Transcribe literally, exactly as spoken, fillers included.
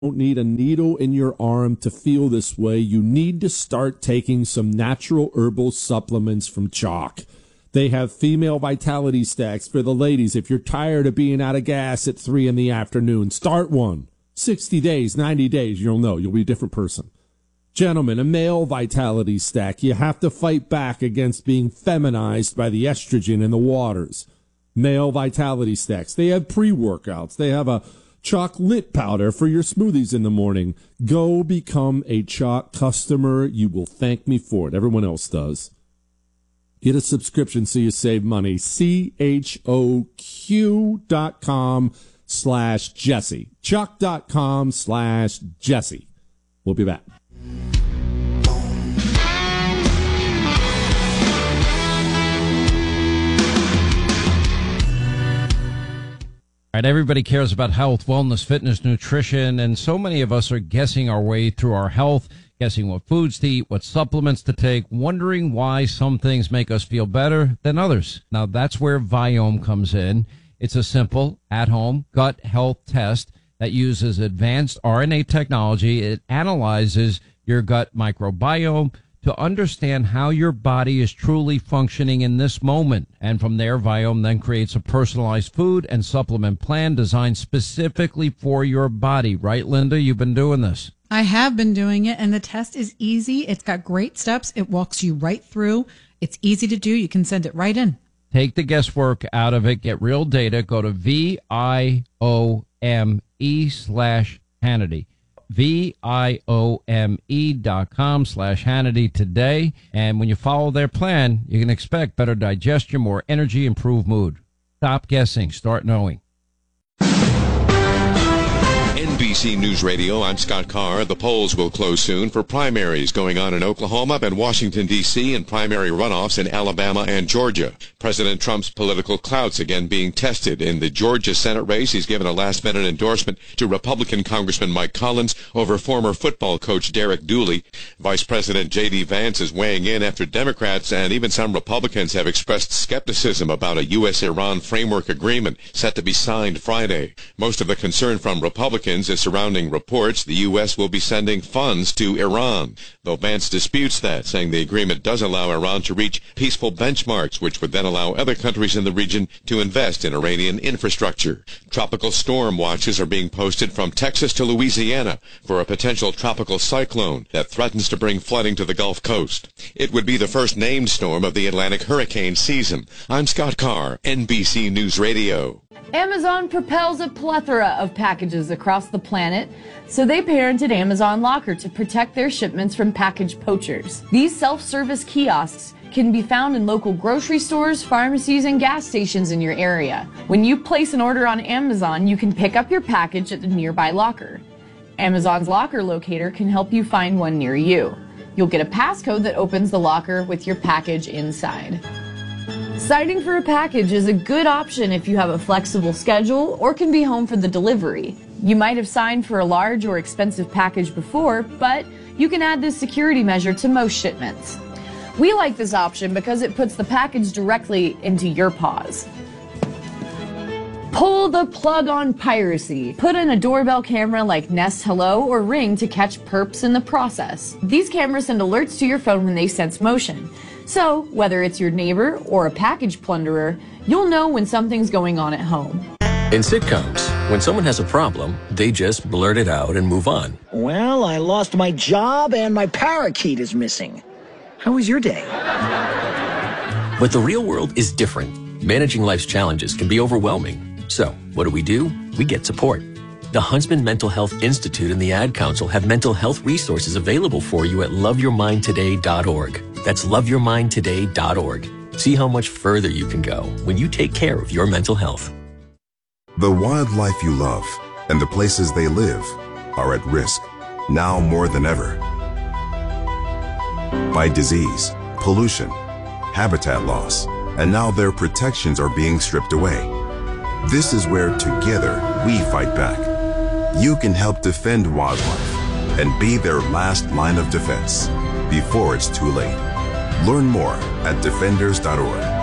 don't need a needle in your arm to feel this way. You need to start taking some natural herbal supplements from Chalk. They have female vitality stacks for the ladies. If you're tired of being out of gas at three in the afternoon, start one. sixty days, ninety days, you'll know. You'll be a different person. Gentlemen, a male vitality stack. You have to fight back against being feminized by the estrogen in the waters. Male vitality stacks. They have pre-workouts. They have a chocolate powder for your smoothies in the morning. Go become a Chalk customer. You will thank me for it. Everyone else does. Get a subscription so you save money. C H O Q dot com slash Jesse. Chalk dot com slash Jesse. We'll be back. All right, everybody cares about health, wellness, fitness, nutrition, and so many of us are guessing our way through our health, guessing what foods to eat, what supplements to take, wondering why some things make us feel better than others. Now, that's where Viome comes in. It's a simple, at-home gut health test that uses advanced R N A technology. It analyzes your gut microbiome to understand how your body is truly functioning in this moment. And from there, Viome then creates a personalized food and supplement plan designed specifically for your body. Right, Linda? You've been doing this. I have been doing it, and the test is easy. It's got great steps. It walks you right through. It's easy to do. You can send it right in. Take the guesswork out of it. Get real data. Go to V I O M E slash Hannity. V I O M E dot com slash Hannity today. And when you follow their plan, you can expect better digestion, more energy, improved mood. Stop guessing. Start knowing. N B C News Radio, I'm Scott Carr. The polls will close soon for primaries going on in Oklahoma and Washington, D C, and primary runoffs in Alabama and Georgia. President Trump's political clout's again being tested. In the Georgia Senate race, he's given a last-minute endorsement to Republican Congressman Mike Collins over former football coach Derek Dooley. Vice President J D. Vance is weighing in after Democrats and even some Republicans have expressed skepticism about a U S Iran framework agreement set to be signed Friday. Most of the concern from Republicans is surrounding reports the U S will be sending funds to Iran, though Vance disputes that, saying the agreement does allow Iran to reach peaceful benchmarks, which would then allow other countries in the region to invest in Iranian infrastructure. Tropical storm watches are being posted from Texas to Louisiana for a potential tropical cyclone that threatens to bring flooding to the Gulf Coast. It would be the first named storm of the Atlantic hurricane season. I'm Scott Carr, N B C News Radio. Amazon propels a plethora of packages across the planet, so they parented Amazon Locker to protect their shipments from package poachers. These self-service kiosks can be found in local grocery stores, pharmacies, and gas stations in your area. When you place an order on Amazon, you can pick up your package at the nearby locker. Amazon's locker locator can help you find one near you. You'll get a passcode that opens the locker with your package inside. Signing for a package is a good option if you have a flexible schedule or can be home for the delivery. You might have signed for a large or expensive package before, but you can add this security measure to most shipments. We like this option because it puts the package directly into your paws. Pull the plug on piracy. Put in a doorbell camera like Nest Hello or Ring to catch perps in the process. These cameras send alerts to your phone when they sense motion. So, whether it's your neighbor or a package plunderer, you'll know when something's going on at home. In sitcoms, when someone has a problem, they just blurt it out and move on. Well, I lost my job and my parakeet is missing. How was your day? But the real world is different. Managing life's challenges can be overwhelming. So, what do we do? We get support. The Huntsman Mental Health Institute and the Ad Council have mental health resources available for you at love your mind today dot org. That's love your mind today dot org. See how much further you can go when you take care of your mental health. The wildlife you love and the places they live are at risk, now more than ever. By disease, pollution, habitat loss, and now their protections are being stripped away. This is where together we fight back. You can help defend wildlife and be their last line of defense before it's too late. Learn more at defenders dot org.